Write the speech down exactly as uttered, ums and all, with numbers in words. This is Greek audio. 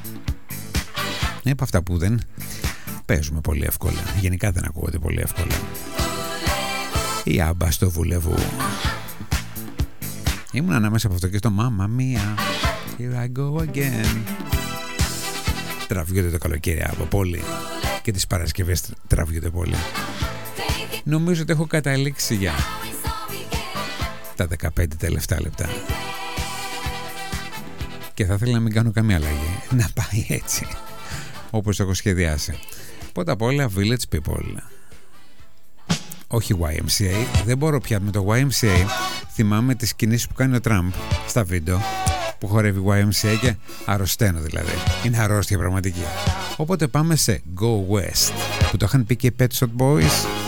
Είναι από αυτά που δεν παίζουμε πολύ εύκολα. Γενικά δεν ακούγονται πολύ εύκολα. Η Άμπα στο Βουλεβού. Ήμουν ανάμεσα από αυτό και στο Μάμα Μία. Here I go again. Τραβιούνται το καλοκαίρι από πολύ. Και τις Παρασκευές τραβιούνται πολύ. Νομίζω ότι έχω καταλήξει για τα δεκαπέντε τελευταία λεπτά. Και θα ήθελα να μην κάνω καμία αλλαγή. Να πάει έτσι όπως το έχω σχεδιάσει. Πρώτα απ' όλα Village People. Όχι γουάι εμ σι έι. Δεν μπορώ πια με το γουάι εμ σι έι. Θυμάμαι τις κινήσεις που κάνει ο Τραμπ στα βίντεο που χορεύει γουάι εμ σι έι και αρρωσταίνω δηλαδή. Είναι αρρώστια πραγματική. Οπότε πάμε σε Go West που το είχαν πει και οι Pet Shop Boys.